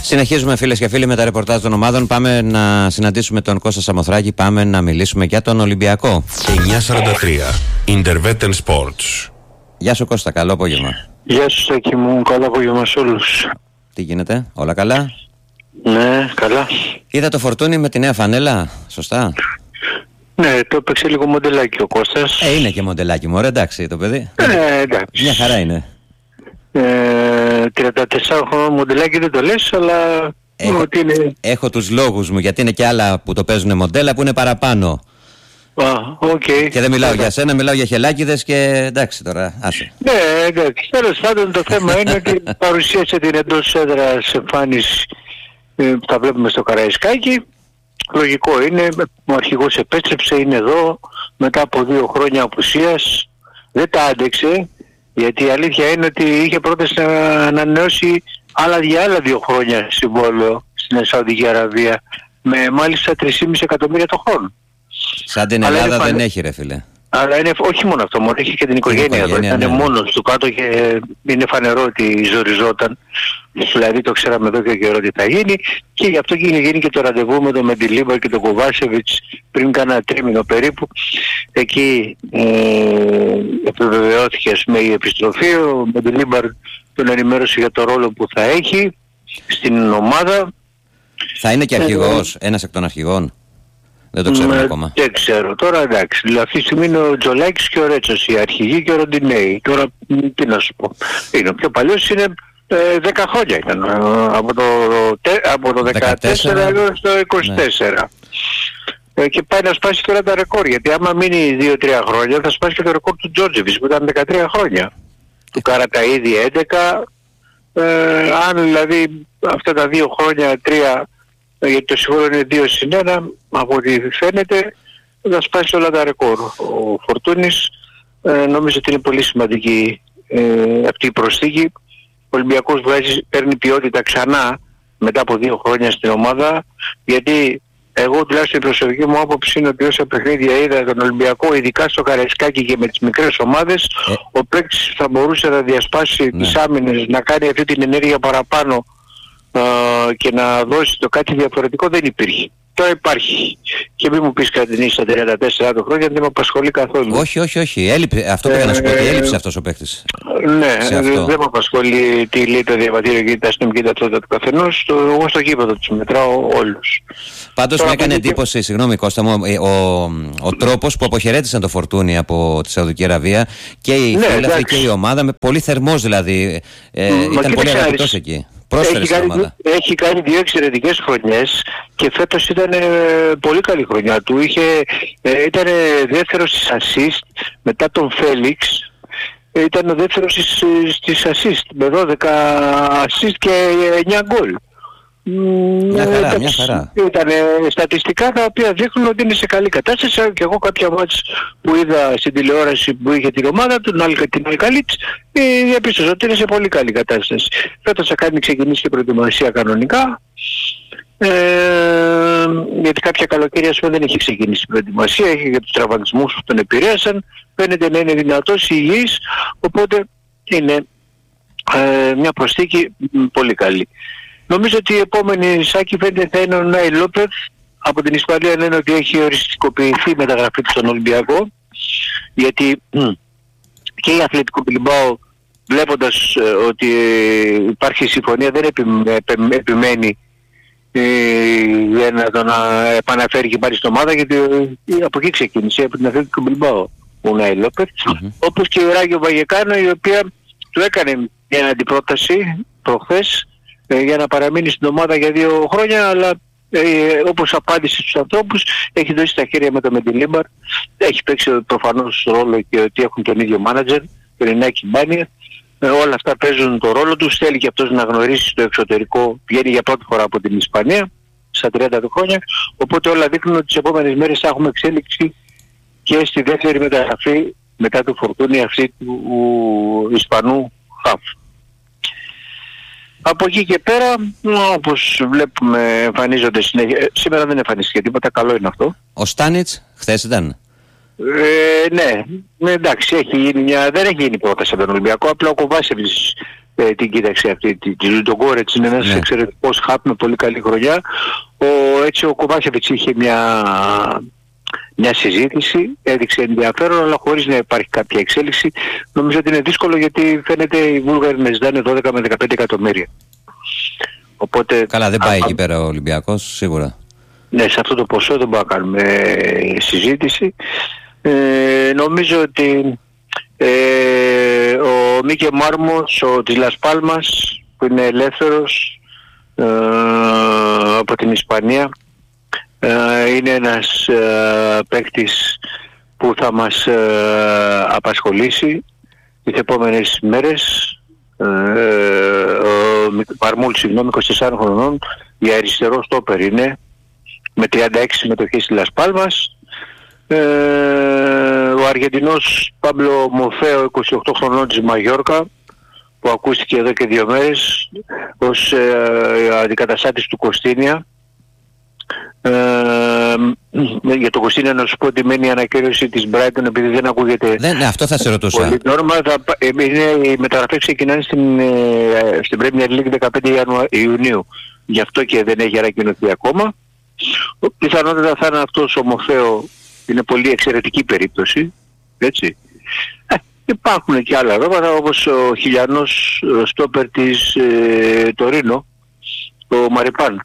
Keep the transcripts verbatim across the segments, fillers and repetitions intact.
Συνεχίζουμε, φίλες και φίλοι, με τα ρεπορτάζ των ομάδων. Πάμε να συναντήσουμε τον Κώστα Σαμοθράκη. Πάμε να μιλήσουμε για τον Ολυμπιακό. εννιά σαράντα τρία Intervetten Sports. Γεια σου Κώστα, καλό απόγευμα. Γεια σου Σάκη μου, καλό απόγευμα σε όλους. Τι γίνεται, όλα καλά? Ναι, καλά. Είδα το Φορτούνι με τη νέα φανέλα, σωστά? Ναι, το έπαιξε λίγο μοντελάκι ο Κώστας. Ε, είναι και μοντελάκι μου, εντάξει το παιδί. Ε, εντάξει. Μια χαρά είναι. Ε, τριάντα τέσσερα χρονών μοντελάκι δεν το λες, αλλά Έχω, ότι είναι... έχω τους λόγους μου, γιατί είναι και άλλα που το παίζουν μοντέλα που είναι παραπάνω. Α, οκ. Okay. Και δεν μιλάω για σένα, μιλάω για χελάκιδες και εντάξει τώρα, άσε. Ναι, εντάξει. Τέλος πάντων το θέμα είναι ότι παρουσίασε την εντός έδρας εμφάνιση που τα βλέπουμε στο Καραϊσκάκι. Λογικό είναι, ο αρχηγός επέστρεψε, είναι εδώ, μετά από δύο χρόνια απουσίας. Δεν τα άντεξε, γιατί η αλήθεια είναι ότι είχε πρόταση να ανανεώσει άλλα για άλλα δύο χρόνια συμβόλαιο στην Σαουδική Αραβία, με μάλιστα τρία κόμμα πέντε εκατομμύρια το χρόνο. Σαν την Ελλάδα δεν φανε... έχει ρε φίλε. Αλλά είναι, όχι μόνο αυτό, μόνο έχει και την οικογένεια εδώ. Ήταν ναι, ναι. μόνος του κάτω και είναι φανερό ότι ζοριζόταν. Δηλαδή το ξέραμε εδώ και καιρό τι θα γίνει, και γι' αυτό και είχε γίνει και το ραντεβού με τον Μεντιλίμπαρ και τον Κοβάσεβιτς πριν κάνα τρίμηνο περίπου. Εκεί ε, επιβεβαιώθηκε ας πούμε η επιστροφή. Ο Μεντιλίμπαρ τον ενημέρωσε για το ρόλο που θα έχει στην ομάδα. Θα είναι και αρχηγός, ε, ένας εκ των αρχηγών. Δεν το ξέρουμε ακόμα. Δεν ξέρω. Τώρα εντάξει. Δηλαδή αυτή τη στιγμή είναι ο Τζολάκης και ο Ρέτσος οι αρχηγοί και ο Ροντινέη. Τώρα τι να σου πω. Είναι ο πιο παλιός, είναι ε, δέκα χρόνια ήταν. Από το, από το δεκατέσσερα έως το είκοσι τέσσερα. Ναι. Ε, και πάει να σπάσει τώρα τα ρεκόρ. Γιατί άμα μείνει δύο τρία χρόνια θα σπάσει και το ρεκόρ του Τζόρτζεβιτς που ήταν δεκατρία χρόνια. Του Καραταΐδη έντεκα. Ε, αν δηλαδή αυτά τα δύο χρόνια, τρία, γιατί το συμβόλαιο είναι δύο συν ένα, από ό,τι φαίνεται θα σπάσει όλα τα ρεκόρ. Ο Φορτούνης ε, νομίζω ότι είναι πολύ σημαντική ε, αυτή η προσθήκη. Ο Ολυμπιακός βγάζει, παίρνει ποιότητα ξανά μετά από δύο χρόνια στην ομάδα, γιατί εγώ τουλάχιστον η προσωπική μου άποψη είναι ότι όσα παιχνίδια είδα τον Ολυμπιακό, ειδικά στο Καραϊσκάκι και με τις μικρές ομάδες, ε. ο παίκτης θα μπορούσε να διασπάσει ναι. τις άμυνες, να κάνει αυτή την ενέργεια παραπάνω Uh, και να δώσει το κάτι διαφορετικό. Δεν υπήρχε. Τώρα υπάρχει. Και μην μου πεις κάτι την στα τριάντα τέσσερα το χρόνια, δεν με απασχολεί καθόλου. Όχι, όχι, όχι. Έλειπε, αυτό πήγα ε, να σου πω, ότι έλειψε αυτός ο παίκτης. Ναι, δεν με απασχολεί τι λέει το διαβατήριο και τα αστυνομική ταυτότητα του καθενός. Το, εγώ στο γήπεδο τους μετράω όλους. Πάντως μου έκανε εντύπωση, συγγνώμη Κώστα μου, ο, ο, ο τρόπος που αποχαιρέτησαν το Φορτούνι από τη Σαουδική Αραβία και οι ναι, φίλοι και η ομάδα, με πολύ θερμός δηλαδή. Ε, ήταν πολύ αγαπητός εκεί. Έχει κάνει, έχει κάνει δύο εξαιρετικές χρονιές και φέτος ήταν ε, πολύ καλή χρονιά του. Είχε, ε, ήταν δεύτερος στις assist μετά τον Φέλιξ. Ε, ήταν ο δεύτερος στις, στις assist με δώδεκα assist και εννιά γκολ. Μια χαρά, ε, μια χαρά. Ήταν στατιστικά τα οποία δείχνουν ότι είναι σε καλή κατάσταση, και εγώ κάποια μάτς που είδα στην τηλεόραση που είχε την ομάδα του, την Αλκαλίτς, διαπίστωσα ότι είναι σε πολύ καλή κατάσταση. Φέτος θα κάνει ξεκινήσει και προετοιμασία κανονικά, ε, γιατί κάποια καλοκαίρια σου δεν έχει ξεκινήσει η προετοιμασία, έχει για τους τραυματισμούς που τον επηρέασαν, φαίνεται να είναι δυνατός, υγιής, οπότε είναι ε, μια προσθήκη πολύ καλή. Νομίζω ότι η επόμενη Σάκη φαίνεται θα είναι ο Νάι Λόπεθ. Από την Ισπανία λένε ότι έχει οριστικοποιηθεί η μεταγραφή του στον Ολυμπιακό, γιατί μ, και η Αθλέτικο Μπιλμπάο, βλέποντας ε, ότι ε, υπάρχει συμφωνία, δεν επι, επι, επιμένει ε, για να τον επαναφέρει και πάλι στην ομάδα, γιατί ε, από εκεί ξεκίνησε, από την Αθλέτικο Μπιλμπάο ο Νάι Λόπεθ. Mm-hmm. Όπως και η Ράγιο Βαγεκάνο, η οποία του έκανε μια αντιπρόταση προχθές για να παραμείνει στην ομάδα για δύο χρόνια, αλλά ε, όπως απάντησε στους ανθρώπους, έχει δώσει τα χέρια με το Μεντιλίμπαρ, έχει παίξει προφανώς ρόλο και ότι έχουν τον ίδιο μάνατζερ, τον Ινάκη Μπάνιερ, ε, όλα αυτά παίζουν το ρόλο τους, θέλει και αυτός να γνωρίσει το εξωτερικό, βγαίνει για πρώτη φορά από την Ισπανία, στα τριάντα του χρόνια, οπότε όλα δείχνουν ότι τις επόμενες μέρες θα έχουμε εξέλιξη και στη δεύτερη μεταγραφή μετά το Φορτούνι αυτή του Ισπανού χαφ. Από εκεί και πέρα, όπως βλέπουμε, εμφανίζονται συνέχεια. Σήμερα δεν εμφανίστηκε τίποτα, καλό είναι αυτό. Ο Στάνιτς χθες ήταν. Ε, ναι, ναι, εντάξει, έχει γίνει μια, δεν έχει γίνει πρόταση από τον Ολυμπιακό, απλά ο Κοβάσεβιτς ε, την κοίταξε αυτή, τη, τη Λουντογκόρετς είναι ένας ναι. εξαιρετικός χαπ με πολύ καλή χρονιά. Ο, έτσι ο Κοβάσεβιτς είχε μια, μια συζήτηση, έδειξε ενδιαφέρον, αλλά χωρίς να υπάρχει κάποια εξέλιξη. Νομίζω ότι είναι δύσκολο γιατί φαίνεται οι Βούλγαροι να ζητάνε δώδεκα με δεκαπέντε εκατομμύρια. Οπότε, καλά, δεν πάει α, εκεί πέρα ο Ολυμπιακός, σίγουρα. Ναι, σε αυτό το ποσό δεν μπορούμε να κάνουμε συζήτηση. Ε, νομίζω ότι ε, ο Μίκε Μάρμος, ο της Λας Πάλμας, που είναι ελεύθερος ε, από την Ισπανία, ε, είναι ένας ε, παίκτης που θα μας ε, απασχολήσει τις επόμενες μέρες. Ε, ο Μαρμούλ, συγγνώμη, είκοσι τεσσάρων χρονών, για αριστερό στόπερ είναι, με τριάντα έξι συμμετοχές στη Λας Πάλμας. Ε, ο Αργεντινός Πάμπλο Μοφέο, είκοσι οκτώ χρονών της Μαγιόρκα, που ακούστηκε εδώ και δύο μέρες ως ε, αντικαταστάτης του Κωστίνια. Ε, για το Κωστίνια να σου πω ότι μένει η ανακοίνωση της Brighton, επειδή δεν ακούγεται. Δεν, ναι, αυτό θα σε ρωτούσα. Πολύ νόρμα, θα, ε, είναι, οι μεταγραφές ξεκινάνε στην, ε, στην Premier League δεκαπέντε Ιουνίου. Γι' αυτό και δεν έχει ανακοινωθεί ακόμα. Πιθανότατα θα είναι αυτός ο Μοφέο, είναι πολύ εξαιρετική περίπτωση, έτσι. Ε, υπάρχουν και άλλα ονόματα όπως ο χιλιανός στόπερ της ε, Τωρίνο, ο Μαριπάν.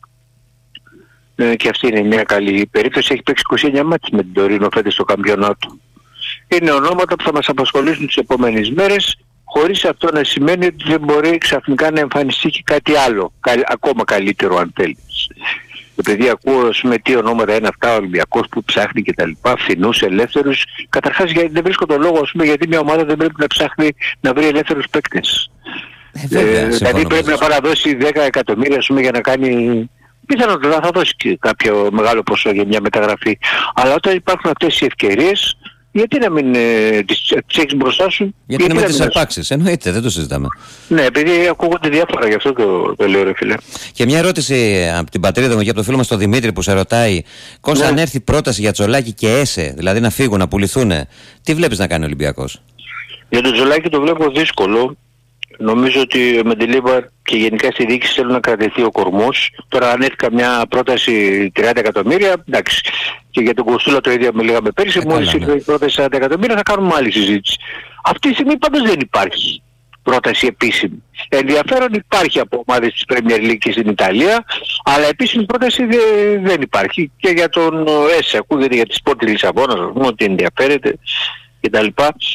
Ε, και αυτή είναι μια καλή περίπτωση, έχει παίξει είκοσι εννιά μάτς με την Τωρίνο φέτος στο καμπιονάτο. Είναι ονόματα που θα μας απασχολήσουν τις επόμενες μέρες, χωρίς αυτό να σημαίνει ότι δεν μπορεί ξαφνικά να εμφανιστεί και κάτι άλλο, καλ, ακόμα καλύτερο αν θέλεις. Επειδή ακούω με τι ονόματα είναι αυτά, ο Ολυμπιακός που ψάχνει και τα λοιπά, φθηνούς, ελεύθερους. Καταρχάς γιατί δεν βρίσκω τον λόγο, ας πούμε, γιατί μια ομάδα δεν πρέπει να ψάχνει να βρει ελεύθερους παίκτες. Ε, βέβαια, ε, δηλαδή πρέπει να πάει να δώσει δέκα εκατομμύρια, ας πούμε, για να κάνει... Πιθανότατα θα δώσει και κάποιο μεγάλο ποσό για μια μεταγραφή. Αλλά όταν υπάρχουν αυτές οι ευκαιρίες, γιατί να μην ε, τις, τις έχεις μπροστά σου. Γιατί να μην τις αρπάξεις, εννοείται, δεν το συζητάμε. Ναι, επειδή ακούγονται διάφορα, γι' αυτό το, το λέω ρε φίλε. Και μια ερώτηση από την πατρίδα μου και από το φίλο μας τον Δημήτρη που σε ρωτάει, Κώστα, ναι. αν έρθει πρόταση για Τζολάκη και Έσε, δηλαδή να φύγουν, να πουληθούν, τι βλέπεις να κάνει ο Ολυμπιακός? Για τον Τζολάκη το βλέπω δύσκολο. Νομίζω ότι με την Λίμπαρ και γενικά στη διοίκηση θέλουν να κρατηθεί ο κορμός. Τώρα αν έρθει καμιά πρόταση τριάντα εκατομμύρια, εντάξει. Και για τον Κοστούλα το ίδιο με λέγαμε πέρυσι, ε, μόλις ήρθε η πρόταση σαράντα εκατομμύρια θα κάνουμε άλλη συζήτηση. Αυτή τη στιγμή πάντως δεν υπάρχει πρόταση επίσημη. Ενδιαφέρον υπάρχει από ομάδες της Premier League και στην Ιταλία, αλλά επίσημη πρόταση δε, δεν υπάρχει. Και για τον Έσε, ακούγεται για τη Sport της Λισαβόνας, ότι ενδιαφέρεται κτλ.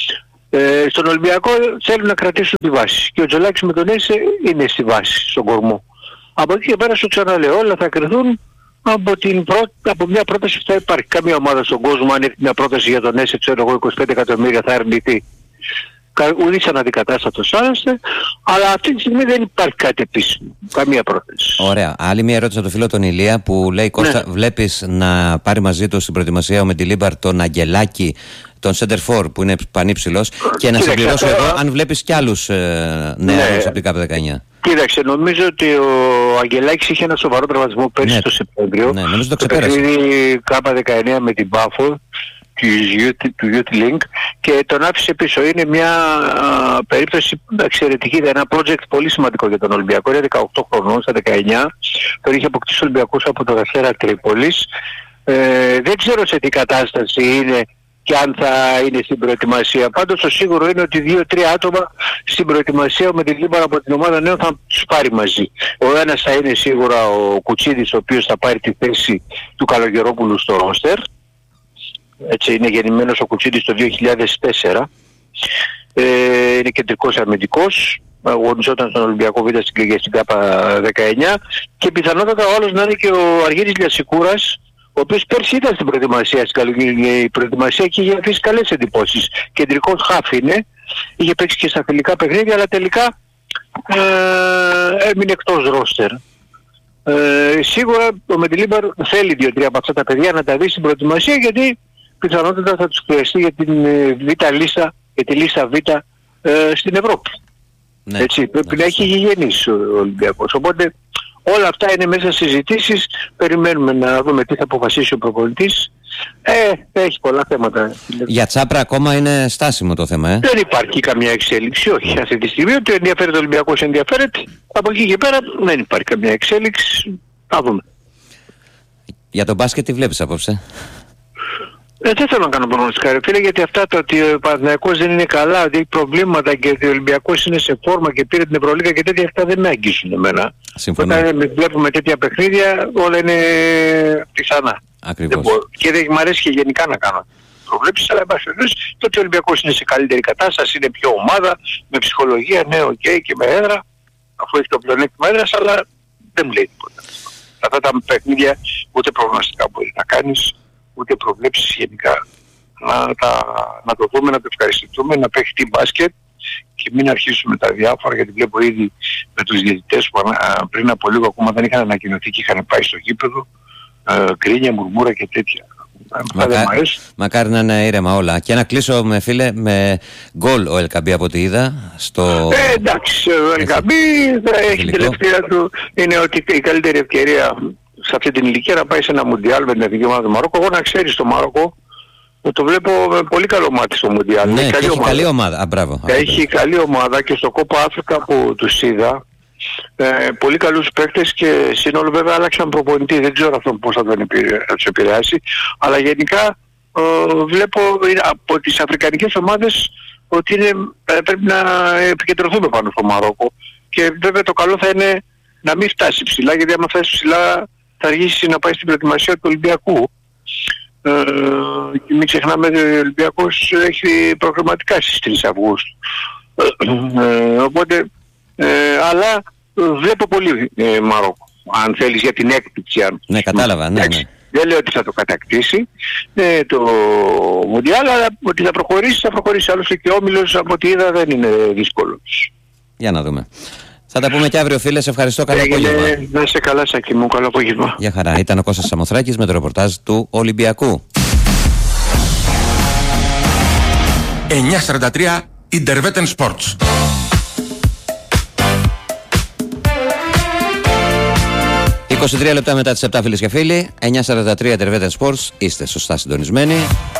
Ε, στον Ολυμπιακό θέλουν να κρατήσουν τη βάση και ο Τζολάκης με τον Έσε είναι στη βάση, στον κορμό. Από εκεί και πέρα σου ξαναλέω, όλα θα κρυθούν από, την πρό... από μια πρόταση που θα υπάρχει. Καμία ομάδα στον κόσμο αν έχει μια πρόταση για τον Έσε, ξέρω εγώ, είκοσι πέντε εκατομμύρια θα αρνηθεί. Ουδής αναδικατάστατος άλλωστε, αλλά αυτή τη στιγμή δεν υπάρχει κάτι επίσημο. Καμία πρόταση. Ωραία. Άλλη μια ερώτηση από το φίλο τον Ηλία που λέει, Κώστα, ναι. βλέπεις να πάρει μαζί του στην προετοιμασία ο Μεντιλίμπαρ τον Αγγελάκη, τον Σέντερφορ που είναι πανύψηλος, και να συμπληρώσω εδώ αν βλέπεις κι άλλους ε, νεαρούς ναι. από την ΚΑΠ δεκαεννιά. Κοίταξε, νομίζω ότι ο Αγγελάκης είχε ένα σοβαρό τραυματισμό πέρσι ναι. το Σεπτέμβριο. Ναι, νομίζω το ξεπέρασε. Το ΚΑΠ δεκαεννιά με την Πάφο του Youth Link και τον άφησε πίσω. Είναι μια α, περίπτωση εξαιρετική, ένα project πολύ σημαντικό για τον Ολυμπιακό. Είναι δεκαοκτώ χρονών, στα δεκαεννιά. Τον είχε αποκτήσει ο Ολυμπιακός από το Αστέρα Τρίπολης. Ε, δεν ξέρω σε τι κατάσταση είναι και αν θα είναι στην προετοιμασία. Πάντως το σίγουρο είναι ότι δύο-τρία άτομα στην προετοιμασία με την Λίμπαρα από την ομάδα νέων θα τους πάρει μαζί. Ο ένας θα είναι σίγουρα ο Κουτσίδης, ο οποίος θα πάρει τη θέση του Καλογερόπουλου στο ρόστερ. Έτσι, είναι γεννημένος ο Κουτσίδης το δύο χιλιάδες τέσσερα. Ε, είναι κεντρικός αμυντικός. Αγωνιζόταν στον Ολυμπιακό Β' στην, στην ΚΑΠ δεκαεννιά. Και πιθανότατα ο άλλος να είναι και ο Αργύρης Λιασικούρας, ο οποίος πέρσι ήταν στην προετοιμασία, στην καλοκαιρινή προετοιμασία και είχε αφήσει καλές εντυπώσεις. Κεντρικός χαφ είναι, είχε παίξει και στα φιλικά παιχνίδια, αλλά τελικά ε, έμεινε εκτός ρόστερ. Ε, σίγουρα ο Μεντιλίμπαρ θέλει δύο-τρία από αυτά τα παιδιά να τα δει στην προετοιμασία, γιατί πιθανότατα θα τους χρειαστεί για την Β' λίστα, για τη λίστα Β ε, στην Ευρώπη. Ναι, έτσι, πρέπει ναι, να έχει γηγενείς ο Ολυμπιακός. Οπότε όλα αυτά είναι μέσα συζητήσεις. Περιμένουμε να δούμε τι θα αποφασίσει ο προπονητής Ε, έχει πολλά θέματα. Για Τσάπρα ακόμα είναι στάσιμο το θέμα, ε. Δεν υπάρχει καμία εξέλιξη, όχι αυτή τη στιγμή. Ότι ενδιαφέρεται ο Ολυμπιακός, ενδιαφέρεται. Από εκεί και πέρα δεν υπάρχει καμία εξέλιξη. Θα δούμε. Για τον μπάσκετ τι βλέπεις απόψε? Ε, δεν θέλω να κάνω προγνωστικά ρε φίλε, γιατί αυτά το ότι ο Παναθηναϊκός δεν είναι καλά, ότι έχει προβλήματα και ότι ο Ολυμπιακός είναι σε φόρμα και πήρε την Ευρωλίγα και τέτοια, αυτά δεν με αγγίσουν εμένα. Συμφωνώ. Όταν βλέπουμε τέτοια παιχνίδια όλα είναι πιθανά. Ακριβώς. Και δεν μου αρέσει και γενικά να κάνω προβλέψεις, αλλά εν πάση περιπτώσει το ότι ο Ολυμπιακός είναι σε καλύτερη κατάσταση, είναι πιο ομάδα, με ψυχολογία, ναι, οκ, okay, και με έδρα, αφού έχει το πλεονέκτημα έδρας, αλλά δεν μου λέει τίποτα. Αυτά τα παιχνίδια ούτε προγνωστικά μπορεί να κάνεις, ούτε προβλέψεις γενικά. Να, τα, να το δούμε, να το ευχαριστηθούμε, να παίξει μπάσκετ και μην αρχίσουμε τα διάφορα, γιατί βλέπω ήδη με τους διαιτητές που α, πριν από λίγο ακόμα δεν είχαν ανακοινωθεί και είχαν πάει στο γήπεδο, ε, κρίνια, μουρμούρα και τέτοια. Μακά... Μακάρι να είναι ήρεμα όλα. Και να κλείσω με φίλε με γκολ ο Ελκαμπή από ό,τι είδα στο... Ε, εντάξει, ο Ελκαμπή έχει την τελευταία του, είναι ότι η καλύτερη ευκαιρία σε αυτή την ηλικία να πάει σε ένα Μουντιάλ με την εθνική ομάδα του Μαρόκο. Εγώ να ξέρεις το Μαρόκο, το βλέπω με πολύ καλό μάτι στο Μουντιάλ. Ναι, έχει, καλή, έχει ομάδα. καλή ομάδα. Α, μπράβο. Έχει καλή ομάδα και στο Κόπα Αφρικα που τους είδα, ε, πολύ καλούς παίκτες και σύνολο βέβαια άλλαξαν προπονητή. Δεν ξέρω αυτό πώς θα τον τους επηρεάσει. Αλλά γενικά ε, βλέπω από τις αφρικανικές ομάδες ότι είναι, ε, πρέπει να επικεντρωθούμε πάνω στο Μαρόκο. Και βέβαια το καλό θα είναι να μην φτάσει ψηλά, γιατί άμα φτάσει ψηλά θα αργήσει να πάει στην προετοιμασία του Ολυμπιακού. Ε, και μην ξεχνάμε ότι ο Ολυμπιακός έχει προγραμματικά στις τρεις Αυγούστου. Ε, οπότε, ε, αλλά βλέπω πολύ ε, Μαρόκο, αν θέλεις, για την έκπληξη. Αν... Ναι, κατάλαβα, ναι, ναι. Δεν λέω ότι θα το κατακτήσει ε, το Μουντιάλ, αλλά ότι θα προχωρήσει, θα προχωρήσει. Άλλωστε και ο όμιλος από ό,τι είδα δεν είναι δύσκολος. Για να δούμε. Θα τα πούμε και αύριο φίλε, σε ευχαριστώ, καλό Έγινε, απόγευμα. να είσαι καλά Σάκη μου, καλό απόγευμα. Γεια χαρά, ήταν ο Κώστας Σαμοθράκης με το ρεπορτάζ του Ολυμπιακού. εννιά σαράντα τρία Intervetten Sports. είκοσι τρία λεπτά μετά τις επτά φίλες και φίλοι, εννιά σαράντα τρία Intervetten Sports, είστε σωστά συντονισμένοι.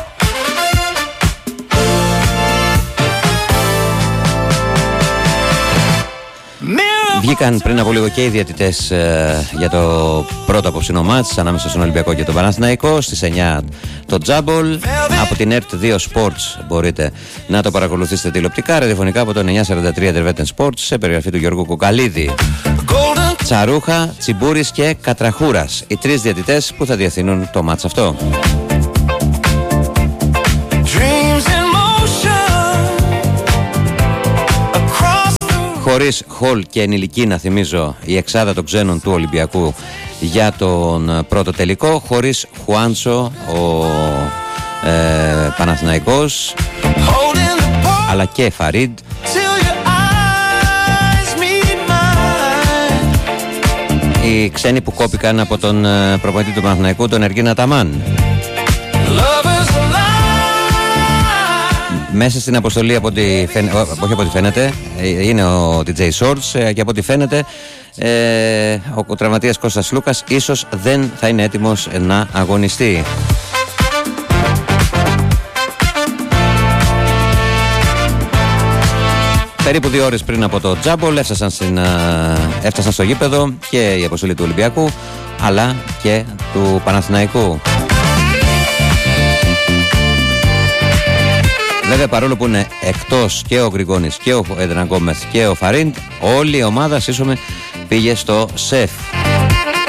Βγήκαν πριν από λίγο και οι διαιτητές ε, για το πρώτο απόψινό μάτς ανάμεσα στον Ολυμπιακό και τον Παναθηναϊκό. Στις εννιά το Τζάμπολ. Από την ΕΡΤ δύο Sports μπορείτε να το παρακολουθήσετε τηλεοπτικά, ραδιοφωνικά από τον εννιά σαράντα τρία Intervetten Sports σε περιγραφή του Γιώργου Κοκαλίδη. Τσαρούχα, Τσιμπούρης και Κατραχούρας, οι τρεις διαιτητές που θα διευθύνουν το μάτς αυτό. Χωρίς Χολ και ενηλική, να θυμίζω, η εξάδα των ξένων του Ολυμπιακού για τον πρώτο τελικό. Χωρίς Χουάντσο ο ε, Παναθηναϊκός, αλλά και Φαρίντ. Οι ξένοι που κόπηκαν από τον προπονητή του Παναθηναϊκού, τον Εργίνα Ταμάν. Μέσα στην αποστολή, από ό,τι φαίνεται, όχι από ό,τι φαίνεται, είναι ο ντι τζέι Shorts και από ό,τι φαίνεται ε, ο, ο τραυματίας Κώστας Λούκας ίσως δεν θα είναι έτοιμος να αγωνιστεί. Περίπου δύο ώρες πριν από το Τζάμπολ έφτασαν, στην, έφτασαν στο γήπεδο και η αποστολή του Ολυμπιακού αλλά και του Παναθηναϊκού. Βέβαια, παρόλο που είναι εκτός και ο Γκριγόνης και ο Εδραγκόμεθ και ο Φαρίντ, όλη η ομάδα σύσσωμε πήγε στο ΣΕΦ.